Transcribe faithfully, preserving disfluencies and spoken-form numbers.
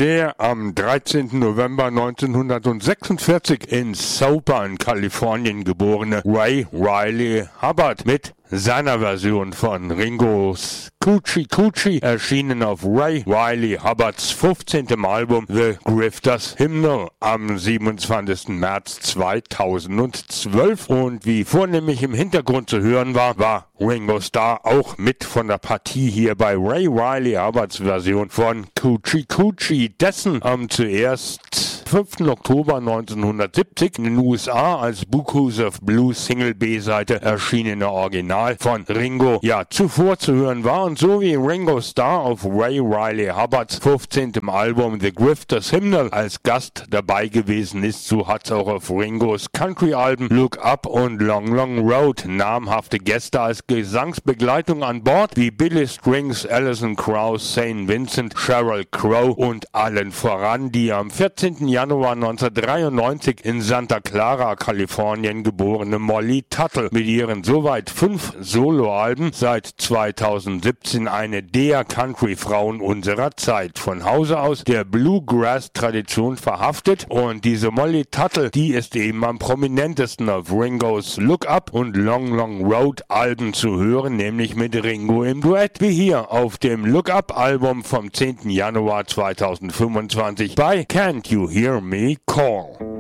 Der am dreizehnten November neunzehnhundertsechsundvierzig in Soper in Kalifornien geborene Ray Riley Hubbard mit seiner Version von Ringos Coochie Coochie, erschienen auf Ray Riley Hubbards fünfzehnten Album The Grifters Hymnal am siebenundzwanzigsten März zweitausendzwölf. Und wie vornehmlich im Hintergrund zu hören war, war Ringo Starr auch mit von der Partie hier bei Ray Riley Hubbards Version von Coochie Coochie, dessen am zuerst fünften Oktober neunzehnhundertsiebzig in den U S A als Bucus of Blues Single B-Seite erschienene Original von Ringo ja zuvor zu hören war, und so wie Ringo Starr auf Ray Riley Hubbards fünfzehnten Album The Grifters Hymnal als Gast dabei gewesen ist, so hat's auch auf Ringos Country-Alben Look Up und Long Long Road namhafte Gäste als Gesangsbegleitung an Bord, wie Billy Strings, Alison Krauss, Saint Vincent, Sheryl Crow und allen voran die am vierzehnten Januar neunzehnhundertdreiundneunzig in Santa Clara, Kalifornien geborene Molly Tuttle mit ihren soweit fünf Soloalben, seit zweitausendsiebzehn eine der Country-Frauen unserer Zeit, von Hause aus der Bluegrass-Tradition verhaftet, und diese Molly Tuttle, die ist eben am prominentesten auf Ringos Look Up und Long Long Road Alben zu hören, nämlich mit Ringo im Duett, wie hier auf dem Look Up Album vom zehnten Januar zweitausendfünfundzwanzig bei Can't You Hear Me Call.